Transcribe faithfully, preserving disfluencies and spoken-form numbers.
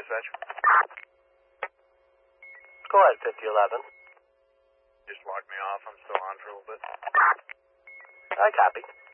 dispatch. Go ahead, fifty eleven. Just lock me off. I'm still on for a little bit. I copy.